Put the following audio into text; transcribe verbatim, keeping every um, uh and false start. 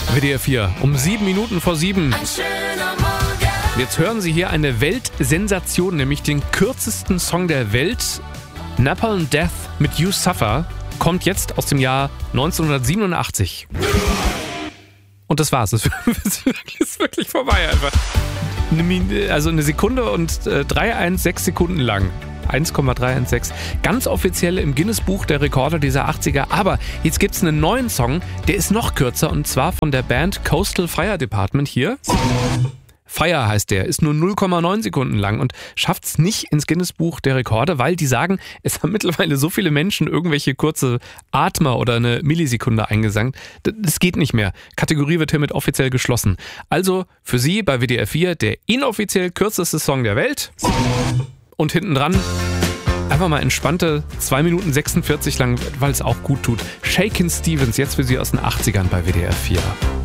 W D R vier, um sieben Minuten vor sieben. Ein schöner Morgen. Jetzt hören Sie hier eine Weltsensation, nämlich den kürzesten Song der Welt. Napalm Death mit You Suffer kommt jetzt aus dem Jahr neunzehnhundertsiebenundachtzig. Und das war's. Es ist wirklich vorbei einfach. Also eine Sekunde und äh, drei Komma sechzehn Sekunden lang. eins Komma drei eins sechs. Ganz offiziell im Guinness-Buch der Rekorde dieser achtziger. Aber jetzt gibt's einen neuen Song, der ist noch kürzer und zwar von der Band Coastal Fire Department hier. Fire heißt der, ist nur null Komma neun Sekunden lang und schafft's nicht ins Guinness-Buch der Rekorde, weil die sagen, es haben mittlerweile so viele Menschen irgendwelche kurze Atmer oder eine Millisekunde eingesangt. Das geht nicht mehr. Kategorie wird hiermit offiziell geschlossen. Also für Sie bei W D R vier der inoffiziell kürzeste Song der Welt. Und hinten dran einfach mal entspannte zwei Minuten sechsundvierzig lang, weil es auch gut tut. Shakin' Stevens, jetzt für Sie aus den achtzigern bei W D R vier.